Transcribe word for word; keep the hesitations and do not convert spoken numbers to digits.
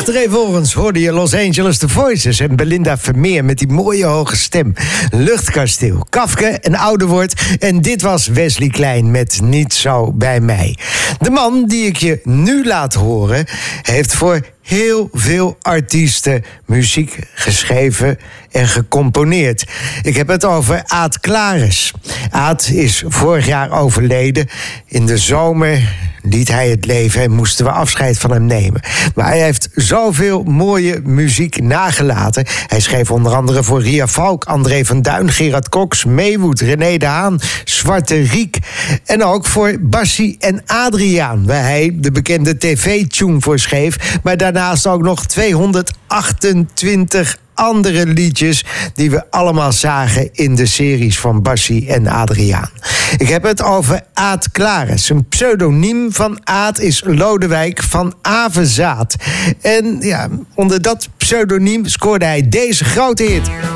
Achtereenvolgens hoorde je Los Angeles The Voices en Belinda Vermeer met die mooie hoge stem. Luchtkasteel, Kafka en Ouderwoord. En dit was Wesley Klein met Niet Zo Bij Mij. De man die ik je nu laat horen heeft voor heel veel artiesten muziek geschreven en gecomponeerd. Ik heb het over Aad Clarens. Aad is vorig jaar overleden. In de zomer liet hij het leven en moesten we afscheid van hem nemen. Maar hij heeft zoveel mooie muziek nagelaten. Hij schreef onder andere voor Ria Valk, André van Duin, Gerard Cox, Meewoed, René de Haan, Zwarte Riek. En ook voor Bassie en Adriaan, waar hij de bekende tv-tune voor schreef. Maar daarnaast ook nog tweehonderdachtentwintig andere liedjes die we allemaal zagen in de series van Bassie en Adriaan. Ik heb het over Aad Clarens. Een pseudoniem van Aad is Lodewijk van Avezaath. En ja, onder dat pseudoniem scoorde hij deze grote hit.